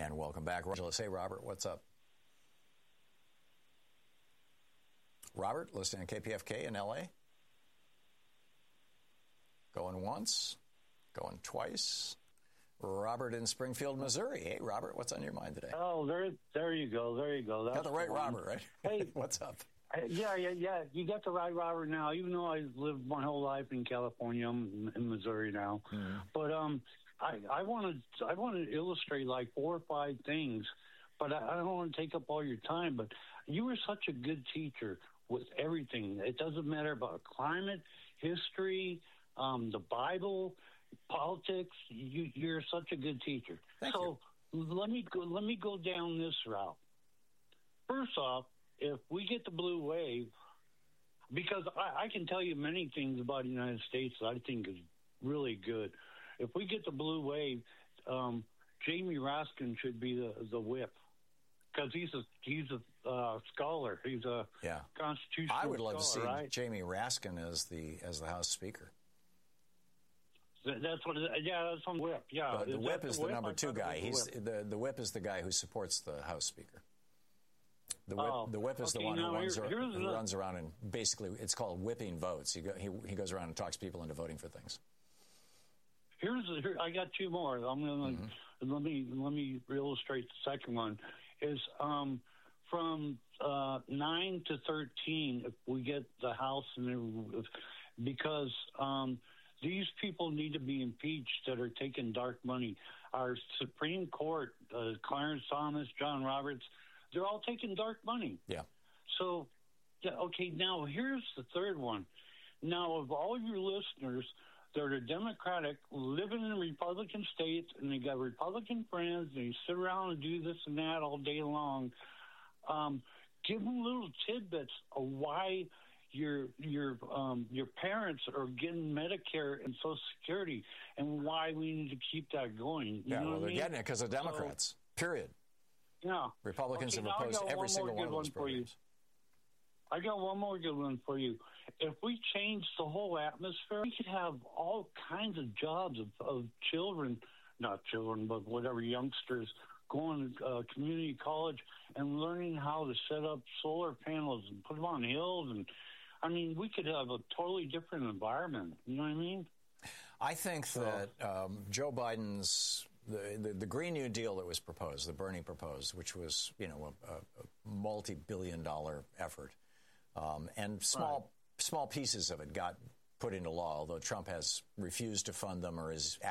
And welcome back. Hey, Robert, what's up? Robert, listening to KPFK in L.A.? Going once, going twice. Robert in Springfield, Missouri. Hey, Robert, what's on your mind today? Oh, there you go. That's got the right Robert, right? Hey, what's up? Yeah. You got the right Robert now. Even though I lived my whole life in California, I'm in Missouri now. Mm-hmm. But I want to illustrate like 4 or 5 things. But I don't want to take up all your time. But you were such a good teacher with everything. It doesn't matter about climate, history, the Bible, politics. You're such a good teacher. Thank you. Let me go down this route. First off, if we get the blue wave, because I can tell you many things about the United States that I think is really good. If we get the blue wave, Jamie Raskin should be the whip. Because he's a scholar. He's a constitutional scholar. I would love to see Jamie Raskin as the House Speaker. That's what. That's on whip. Yeah, the whip is the number 2 guy. He's the whip is the guy who supports the House Speaker. The whip is the one who runs around and basically it's called whipping votes. He goes around and talks people into voting for things. I got 2 more. I'm gonna let me illustrate the second one. Is from 9 to 13 if we get the House because these people need to be impeached that are taking dark money. Our Supreme Court, Clarence Thomas, John Roberts, they're all taking dark money. Yeah. So, okay, now here's the third one. Now, of all your listeners that are Democratic, living in Republican states, and they got Republican friends, and they sit around and do this and that all day long, give them little tidbits of why your parents are getting Medicare and Social Security, and why we need to keep that going. You know what they're I mean? getting it because of Democrats. Period. Yeah. Republicans have opposed every single one of those programs. I got one more good one for you. If we change the whole atmosphere, we could have all kinds of jobs of children, not children, but whatever, youngsters going to community college and learning how to set up solar panels and put them on hills. And I mean, we could have a totally different environment. You know what I mean? I think that Joe Biden's the Green New Deal that was proposed, that Bernie proposed, which was a multi-billion-dollar effort, and small pieces of it got put into law, although Trump has refused to fund them or is